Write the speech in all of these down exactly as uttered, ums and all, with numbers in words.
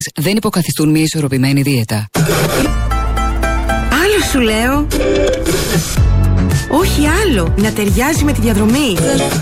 δεν υποκαθιστούν μια ισορροπημένη δίαιτα. Άλλο σου λέω. Όχι άλλο. Να ταιριάζει με τη διαδρομή.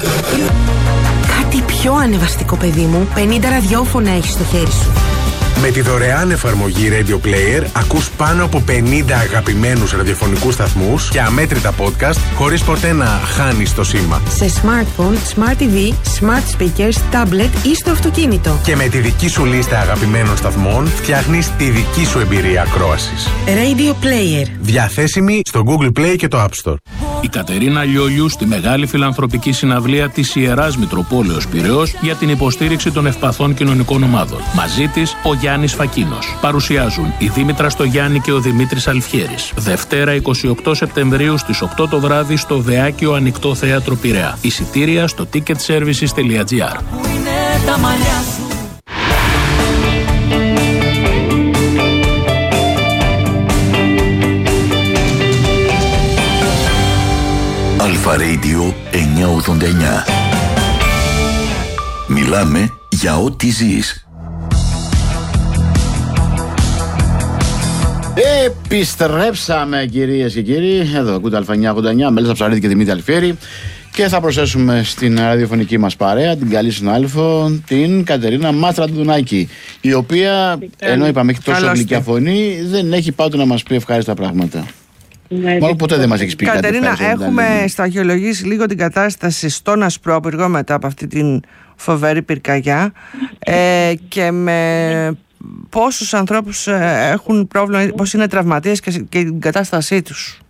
Κάτι πιο ανεβαστικό, παιδί μου. πενήντα ραδιόφωνα έχεις στο χέρι σου. Με τη δωρεάν εφαρμογή Radio Player ακούς πάνω από πενήντα αγαπημένους ραδιοφωνικούς σταθμούς και αμέτρητα podcast χωρίς ποτέ να χάνεις το σήμα. Σε smartphone, smart τι βι, smart speakers, tablet ή στο αυτοκίνητο. Και με τη δική σου λίστα αγαπημένων σταθμών φτιάχνεις τη δική σου εμπειρία ακρόασης. Radio Player. Διαθέσιμη στο Google Play και το App Store. Η Κατερίνα Λιόλιου στη μεγάλη φιλανθρωπική συναυλία της Ιεράς Μητροπόλεως Πειραιώς για την υποστήριξη των ευπαθών κοινωνικών ομάδων. Μαζί της ο Γιάννης Φακίνος. Παρουσιάζουν η Δήμητρα Στογιάννη και ο Δημήτρης Αλφιέρης. Δευτέρα εικοστή ογδόη Σεπτεμβρίου στις οκτώ το βράδυ στο Βεάκιο Ανοιχτό Θέατρο Πειραιά. Εισιτήρια στο ticket services τελεία gr. Αλφα Radio εννιακόσια ογδόντα εννιά. Μιλάμε για ό,τι ζεις. Επιστρέψαμε, κυρίες και κύριοι. Εδώ ακούτε Αλφα εννιακόσια ογδόντα εννιά, Μέλισσα Ψαρίδη και Δημήτρη Αλφιέρη. Και θα προσθέσουμε στην ραδιοφωνική μας παρέα την καλή συνάδελφο, την Κατερίνα Μαστραντουνάκη, η οποία, ενώ είπαμε έχει τόσο γλυκιά φωνή, δεν έχει πάντοτε να μας πει ευχάριστα πράγματα. Ναι, μάλλον ποτέ δεν μας έχεις πει κάτι. Κατερίνα, έχουμε σταχυολογήσει λίγο την κατάσταση στον Ασπρόπυργο μετά από αυτή την φοβερή πυρκαγιά ε, και με πόσους ανθρώπους έχουν πρόβλημα, πώς είναι τραυματίες και, και την κατάστασή τους.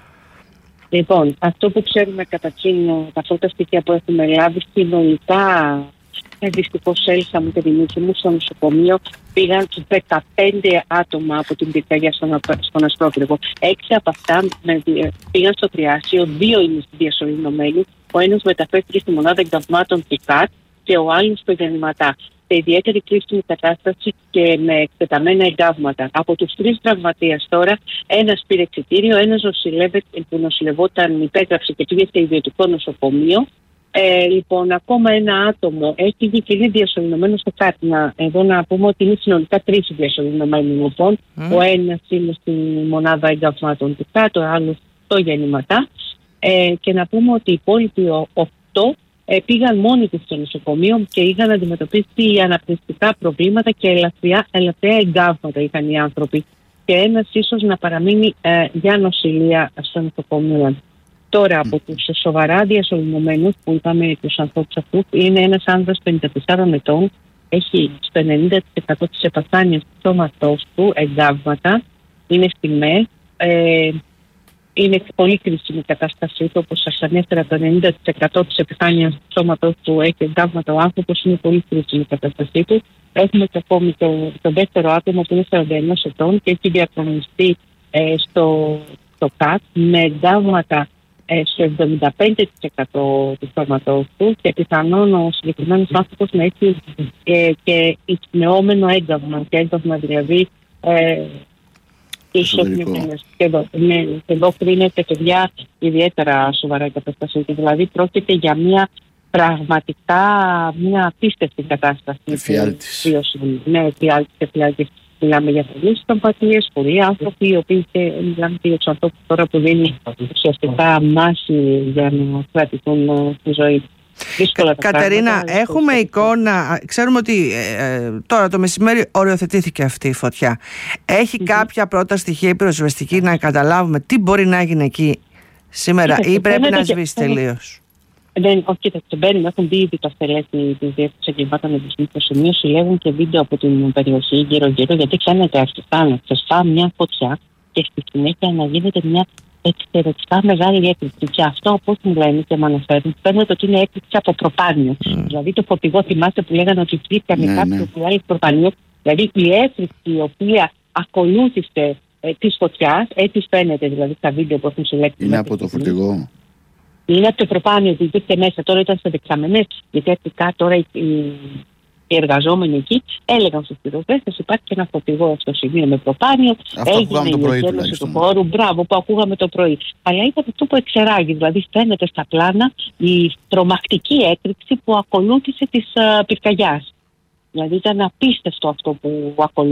Λοιπόν, αυτό που ξέρουμε καταρχήν, τα πρώτα στοιχεία που έχουμε λάβει, συνολικά δυστυχώς έλυσα μου και Δημήτρη μου στο νοσοκομείο πήγαν δεκαπέντε άτομα από την πυρκαγιά στον, στον Ασπρόπυργο. Έξι από αυτά πήγαν στο τριάσιο, δύο είναι διασωληνωμένοι. Ο ένας μεταφέρθηκε στη μονάδα εγκαυμάτων ΚΙΚΑΤ και ο άλλος στο Γεννηματά. Σε ιδιαίτερη κρίσιμη κατάσταση και με εκτεταμένα εγκάβματα. Από τους τρεις τραυματίες τώρα, ένας πήρε εξιτήριο, ένας που νοσηλευόταν, υπέγραψε και πήγε σε ιδιωτικό νοσοκομείο. Ε, λοιπόν, ακόμα ένα άτομο έχει και είναι διασωληνωμένο στο ΚΑΤ. Να, εδώ να πούμε ότι είναι συνολικά τρεις διασωληνωμένοι λοιπόν. Mm. Ο ένας είναι στη μονάδα εγκαυμάτων του ΚΑΤ, ο άλλος στο Γεννηματά. Ε, και να πούμε ότι οι υπόλοιποι οκτώ ε, πήγαν μόνοι τους στο νοσοκομείο και είχαν αντιμετωπίσει αναπνευστικά προβλήματα και ελαφριά, ελαφριά εγκάβματα είχαν οι άνθρωποι. Και ένας ίσως να παραμείνει ε, για νοσηλεία στο νοσοκομείο. Τώρα από τους σοβαρά διασωληνωμένους που είπαμε τους ανθρώπους αυτούς είναι ένας άνδρας πενήντα τεσσάρων ετών, έχει στο ενενήντα τοις εκατό της επασθάνειας του σώματός του εγκάβματα, είναι στιγμές, ε, είναι πολύ κρίσιμη η κατάστασή του, όπως σας ανέφερα το ενενήντα τοις εκατό της επιφάνειας του σώματός του έχει εγκάβματα, ο άνθρωπος είναι πολύ κρίσιμη η κατάστασή του. Έχουμε και ακόμη το, το δεύτερο άτομο που είναι σαράντα ενός ετών και έχει διαγνωστεί ε, στο, στο ΚΑΤ με εγκάβματα στο εβδομήντα πέντε τοις εκατό του σώματός του και πιθανόν ο συγκεκριμένος άνθρωπος να έχει ε, και εισπνεώμενο έγκαυμα, και έγκαυμα δηλαδή ε, και εδώ, ναι, εδώ κρίνεται παιδιά ιδιαίτερα σοβαρά η κατάσταση. Δηλαδή πρόκειται για μια πραγματικά μια απίστευτη κατάσταση. Εφιάλτης. Ναι, εφιάλτης, εφιάλτης. Μιλάμε για πολλές τραυματίες, πολλοί άνθρωποι, οι οποίοι και μιλάμε και για τους ανθρώπους τώρα που δίνουν ουσιαστικά μάση για να κρατηθούν στη ζωή. Κα, Κατερίνα, έχουμε εικόνα, ξέρουμε ότι ε, τώρα το μεσημέρι οριοθετήθηκε αυτή η φωτιά. Έχει mm-hmm. κάποια πρώτα στοιχεία η πυροσβεστική να καταλάβουμε τι μπορεί να γίνει εκεί σήμερα ή πρέπει να σβήσει τελείως? Δεν, όχι, κοιτάξτε, μπαίνουν, έχουν μπει ήδη τα στελέχη τη Διεύθυνση Εγκλημάτων Εμπιστημίου στο σημείο, συλλέγουν και βίντεο από την περιοχή γύρω-γύρω, γιατί ξέρετε, αρχικά να ξεσπά μια φωτιά και στη συνέχεια να γίνεται μια εξαιρετικά μεγάλη έκρηξη. Και αυτό, όπως μου λένε και μου αναφέρουν, φαίνεται ότι είναι έκρηξη από προπάνιο. Mm. Δηλαδή, το φωτιγό, θυμάστε που λέγανε ότι υπήρχε με κάποιο που λέει προπάνιο, δηλαδή η έκρηξη η οποία ακολούθησε ε, τη φωτιά, έτσι φαίνεται δηλαδή στα βίντεο που έχουν συλλέξει. Είναι από το φορτηγό. Είναι από το προπάνιο που υπήρχε μέσα, τώρα ήταν σε δεξαμενές, γιατί αρχικά τώρα οι, οι εργαζόμενοι εκεί έλεγαν στους πυροσβέστες υπάρχει και ένα φορτηγό στο σημείο με προπάνιο. Αυτό έγινε η εξέλιξη του χώρου, μπράβο, που ακούγαμε το πρωί. Αλλά ήταν αυτό που εξεράγει, δηλαδή φαίνεται στα πλάνα η τρομακτική έκρηξη που ακολούθησε της uh, πυρκαγιάς. Δηλαδή ήταν απίστευτο αυτό που ακολουθούσε.